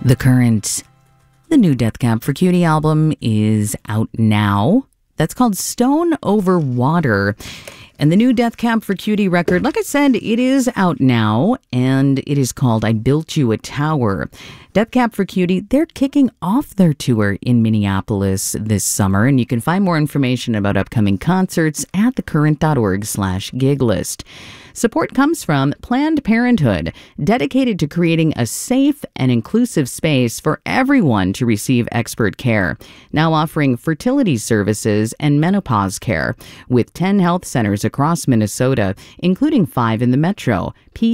The Current. The new Death Cab for Cutie album is out now. That's called Stone Over Water. And the new Death Cab for Cutie record, like I said, it is out now, and it is called I Built You a Tower. Death Cab for Cutie, they're kicking off their tour in Minneapolis this summer, and you can find more information about upcoming concerts at thecurrent.org/gig list. Support comes from Planned Parenthood, dedicated to creating a safe and inclusive space for everyone to receive expert care. Now offering fertility services and menopause care with 10 health centers across Minnesota, including 5 in the metro.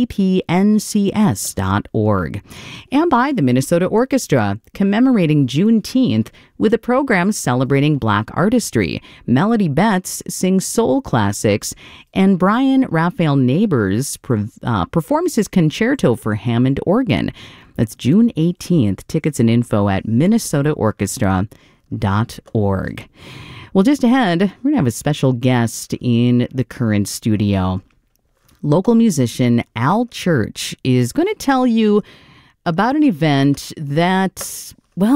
ppncs.org. And by the Minnesota Orchestra, commemorating Juneteenth with a program celebrating Black artistry. Melody Betts sings soul classics, and Brian Raphael Neighbors performs his concerto for Hammond organ. That's June 18th. Tickets and info at minnesotaorchestra.org. Well, just ahead, we're going to have a special guest in the Current studio. Local musician Al Church is going to tell you about an event that,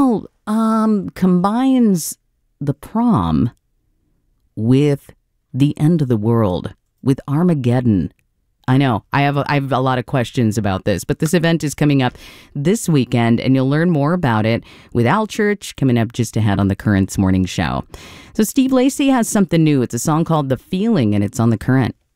combines the prom with the end of the world, with Armageddon. I know, I have a lot of questions about this, but this event is coming up this weekend, and you'll learn more about it with Al Church coming up just ahead on the Current's morning show. So Steve Lacy has something new. It's a song called The Feeling, and it's on the Current.